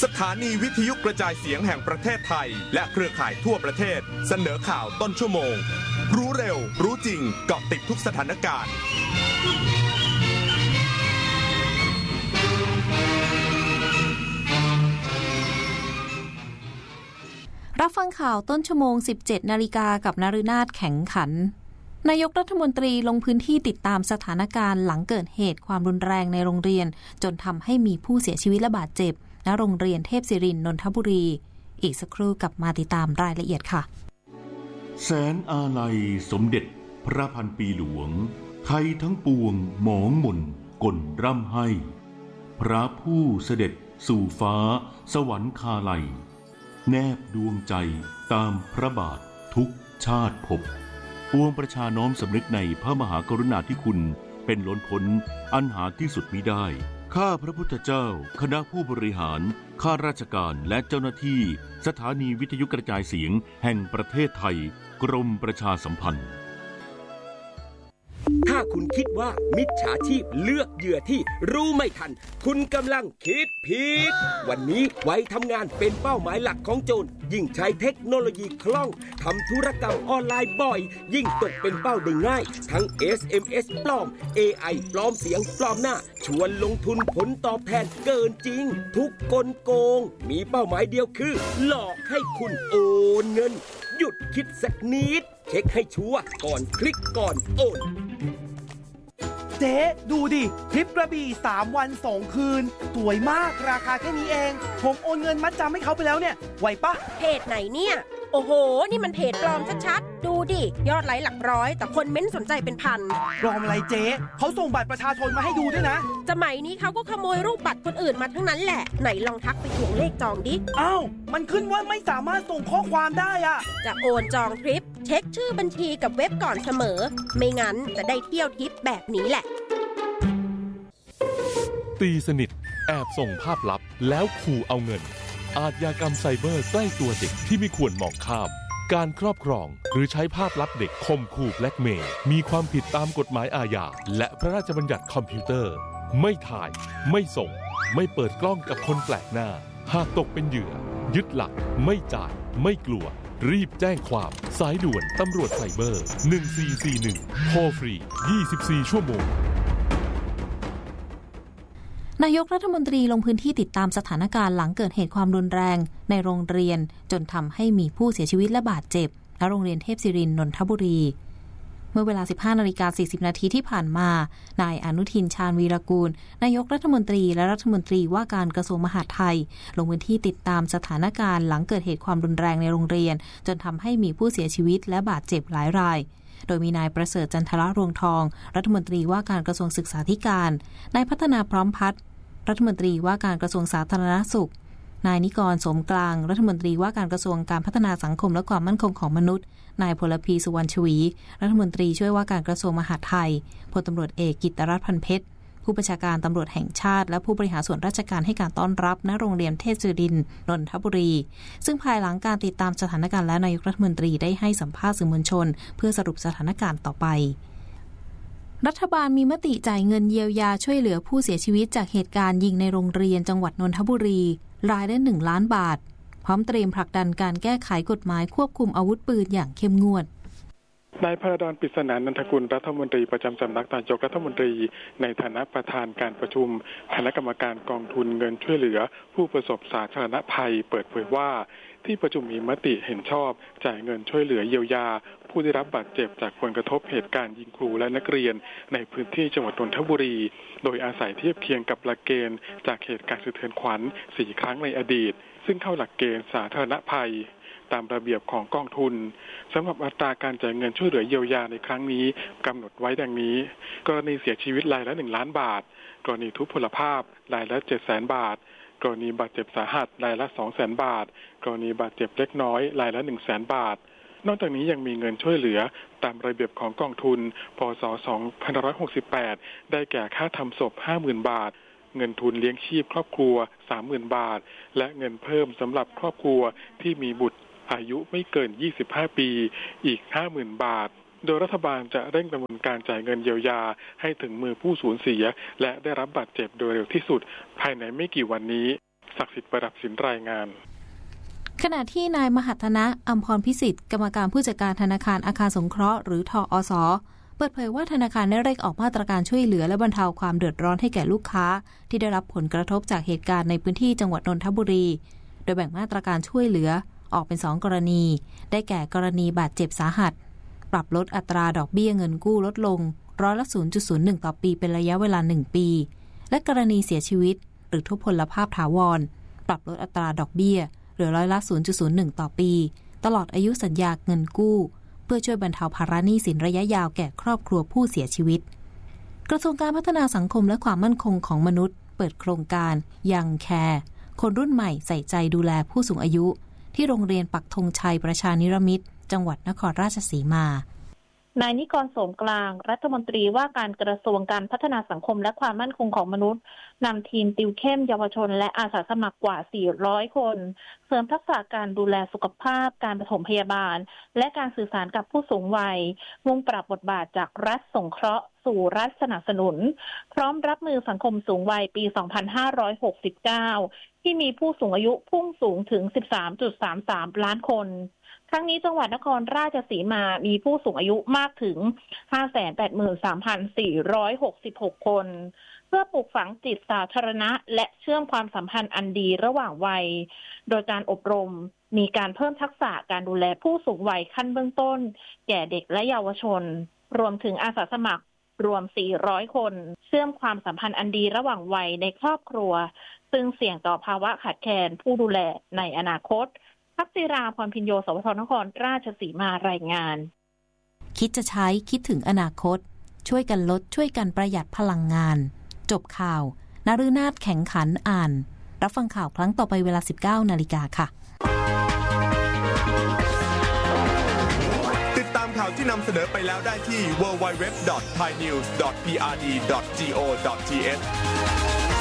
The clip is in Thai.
สถานีวิทยุกระจายเสียงแห่งประเทศไทยและเครือข่ายทั่วประเทศเสนอข่าวต้นชั่วโมงรู้เร็วรู้จริงเกาะติดทุกสถานการณ์รับฟังข่าวต้นชั่วโมง 17 นาฬิกากับนฤนาถแข็งขันนายกรัฐมนตรีลงพื้นที่ติดตามสถานการณ์หลังเกิดเหตุความรุนแรงในโรงเรียนจนทำให้มีผู้เสียชีวิตและบาดเจ็บณโรงเรียนเทพศิรินทร์นนทบุรีอีกสักครู่กลับมาติดตามรายละเอียดค่ะแสนอาลัยสมเด็จพระพันปีหลวงไทยทั้งปวงหมองหม่นก่นร่ำให้พระผู้เสด็จสู่ฟ้าสวรรคาลัยแนบดวงใจตามพระบาททุกชาติภพปวงประชาน้อมสำนึกในพระมหากรุณาธิคุณเป็นล้นพ้นอันหาที่สุดมิได้ข้าพระพุทธเจ้าคณะผู้บริหารข้าราชการและเจ้าหน้าที่สถานีวิทยุกระจายเสียงแห่งประเทศไทยกรมประชาสัมพันธ์ถ้าคุณคิดว่ามิจฉาชีพเลือกเหยื่อที่รู้ไม่ทันคุณกำลังคิดผิดวันนี้วัยทำงานเป็นเป้าหมายหลักของโจรยิ่งใช้เทคโนโลยีคล่องทำธุรกรรมออนไลน์บ่อยยิ่งตกเป็นเป้าได้ง่ายทั้ง SMS ปลอม AI ปลอมเสียงปลอมหน้าชวนลงทุนผลตอบแทนเกินจริงทุกกลโกงมีเป้าหมายเดียวคือหลอกให้คุณโอนเงินหยุดคิดสักนิดเช็คให้ชัวร์ก่อนคลิกก่อนโอนเจ๊ดูดิทริปกระบี่3 วัน 2 คืนสวยมากราคาแค่นี้เองผมโอนเงินมัดจำให้เขาไปแล้วเนี่ยไหวปะเพจไหนเนี่ยโอ้โหนี่มันเพจปลอมชัดๆดูดิยอดไลค์หลักร้อยแต่คนเม้นสนใจเป็นพันปลอมอะไรเจ๊เขาส่งบัตรประชาชนมาให้ดูด้วยนะสมัยนี้เขาก็ขโมยรูปบัตรคนอื่นมาทั้งนั้นแหละไหนลองทักไปทวงเลขจองดิอ้าวมันขึ้นว่าไม่สามารถส่งข้อความได้อะจะโอนจองทริปเช็คชื่อบัญชีกับเว็บก่อนเสมอไม่งั้นจะได้เที่ยวทริปแบบนี้แหละตีสนิทแอบส่งภาพลับแล้วขู่เอาเงินอาชญากรรมไซเบอร์ใกล้ตัวเด็กที่ไม่ควรมองข้ามการครอบครองหรือใช้ภาพลับเด็กข่มขู่แบล็กเมย์มีความผิดตามกฎหมายอาญาและพระราชบัญญัติคอมพิวเตอร์ไม่ถ่ายไม่ส่งไม่เปิดกล้องกับคนแปลกหน้าหากตกเป็นเหยื่อยึดหลักไม่จ่ายไม่กลัวรีบแจ้งความสายด่วนตำรวจไซเบอร์1441โทรฟรี24ชั่วโมงนายกรัฐมนตรีลงพื้นที่ติดตามสถานการณ์หลังเกิดเหตุความรุนแรงในโรงเรียนจนทำให้มีผู้เสียชีวิตและบาดเจ็บณโรงเรียนเทพศิรินทร์นนทบุรีเมื่อเวลา 15:40 นาทีที่ผ่านมานายอนุทินชาญวีรกูลนายกรัฐมนตรีและรัฐมนตรีว่าการกระทรวงมหาดไทยลงพื้นที่ติดตามสถานการณ์หลังเกิดเหตุความรุนแรงในโรงเรียนจนทำให้มีผู้เสียชีวิตและบาดเจ็บหลายรายโดยมีนายประเสริฐจันทรรวงทองรัฐมนตรีว่าการกระทรวงศึกษาธิการนายพัฒนาพร้อมพัฒน์รัฐมนตรีว่าการกระทรวงสาธารณสุขนายนิกรสมกลางรัฐมนตรีว่าการกระทรวงการพัฒนาสังคมและความมั่นคงของมนุษย์นายพลพีสุวรรณชวีรัฐมนตรีช่วยว่าการกระทรวงมหาดไทยพลตำรวจเอกกิตติรัตน์พันเพชรผู้บัญชาการตำรวจแห่งชาติและผู้บริหารส่วนราชการให้การต้อนรับณโรงเรียนเทพศิรินทร์นนทบุรีซึ่งภายหลังการติดตามสถานการณ์และนายกรัฐมนตรีได้ให้สัมภาษณ์สื่อมวลชนเพื่อสรุปสถานการณ์ต่อไปรัฐบาลมีมติจ่ายเงินเยียวยาช่วยเหลือผู้เสียชีวิตจากเหตุการณ์ยิงในโรงเรียนจังหวัดนนทบุรีรายละ1 ล้านบาทพร้อมเตรียมผลักดันการแก้ไขกฎหมายควบคุมอาวุธปืนอย่างเข้มงวดนายพระดอนปริศนานันทกุลรัฐมนตรีประจำสำนักนายกรัฐมนตรีในฐานะประธานการประชุมคณะกรรมการกองทุนเงินช่วยเหลือผู้ประสบสาธารณภัยเปิดเผยว่าที่ประชุมมีมติเห็นชอบจ่ายเงินช่วยเหลือเยียวยาผู้ได้รับบาดเจ็บจากผลกระทบเหตุการณ์ยิงครูและนักเรียนในพื้นที่จังหวัดนนทบุรีโดยอาศัยเทียบเคียงกับหลักเกณฑ์จากเหตุการณ์สะเทือนขวัญ4 ครั้งในอดีตซึ่งเข้าหลักเกณฑ์สาธารณภัยตามระเบียบของกองทุนสำหรับอัตราการจ่ายเงินช่วยเหลือเยียวยาในครั้งนี้กำหนดไว้ดังนี้กรณีเสียชีวิตรายละ1 ล้านบาทกรณีทุพพลภาพรายละ700,000 บาทกรณีบาดเจ็บสาหัสรายละ200,000 บาทกรณีบาดเจ็บเล็กน้อยรายละ100,000 บาทนอกจากนี้ยังมีเงินช่วยเหลือตามระเบียบของกองทุนพ.ศ. 2568ได้แก่ค่าทำศพ 50,000 บาทเงินทุนเลี้ยงชีพครอบครัว 30,000 บาทและเงินเพิ่มสำหรับครอบครัวที่มีบุตรอายุไม่เกิน25 ปีอีก 50,000 บาทโดยรัฐบาลจะเร่งดำเนินการจ่ายเงินเยียวยาให้ถึงมือผู้สูญเสียและได้รับบาดเจ็บโดยเร็วที่สุดภายในไม่กี่วันนี้ศักดิ์สิทธิ์ประดับสินรายงานขณะที่นายมหัฒนะอัมพรพิสิทธิ์กรรมการผู้จัดการธนาคารอาคารสงเคราะห์หรือทอส.เปิดเผยว่าธนาคารได้เร่งออกมาตรการช่วยเหลือและบรรเทาความเดือดร้อนให้แก่ลูกค้าที่ได้รับผลกระทบจากเหตุการณ์ในพื้นที่จังหวัดนนทบุรีโดยแบ่งมาตรการช่วยเหลือออกเป็น2กรณีได้แก่กรณีบาดเจ็บสาหัสปรับลดอัตราดอกเบี้ยเงินกู้ลดลง0.01%ต่อปีเป็นระยะเวลา1ปีและกรณีเสียชีวิตหรือทุพพลภาพถาวรปรับลดอัตราดอกเบี้ยเหลือ0.01%ต่อปีตลอดอายุสัญญาเงินกู้เพื่อช่วยบรรเทาภาระหนี้สินระยะยาวแก่ครอบครัวผู้เสียชีวิตกระทรวงการพัฒนาสังคมและความมั่นคงของมนุษย์เปิดโครงการยังแคร์คนรุ่นใหม่ใส่ใจดูแลผู้สูงอายุที่โรงเรียนปักธงชัยประชานิรมิตรจังหวัดนครราชสีมานายนิกร โสมกลางรัฐมนตรีว่าการกระทรวงการพัฒนาสังคมและความมั่นคงของมนุษย์นำทีมติวเข้มเยาวชนและอาสาสมัครกว่า400คนเสริมทักษะการดูแลสุขภาพการปฐมพยาบาลและการสื่อสารกับผู้สูงวัยมุ่งปรับบทบาทจากรัฐสงเคราะห์สู่รัฐสนับสนุนพร้อมรับมือสังคมสูงวัยปี 2569 ที่มีผู้สูงอายุพุ่งสูงถึง 13.33 ล้านคนทั้งนี้จังหวัดนครราชสีมามีผู้สูงอายุมากถึง 583,466 คนเพื่อปลูกฝังจิตสาธารณะและเชื่อมความสัมพันธ์อันดีระหว่างวัยโดยการอบรมมีการเพิ่มทักษะการดูแลผู้สูงวัยขั้นเบื้องต้นแก่เด็กและเยาวชนรวมถึงอาสาสมัครรวม400คนเชื่อมความสัมพันธ์อันดีระหว่างวัยในครอบครัวซึ่งเสี่ยงต่อภาวะขาดแคลนผู้ดูแลในอนาคตทักษิราพรพิญโยสวทนครราชสีมารายงานคิดจะใช้คิดถึงอนาคตช่วยกันลดช่วยกันประหยัดพลังงานจบข่าวนฤนาถแข่งขันอ่านรับฟังข่าวครั้งต่อไปเวลา 19 นาฬิกาค่ะติดตามข่าวที่นำเสนอไปแล้วได้ที่ www.thainews.prd.go.th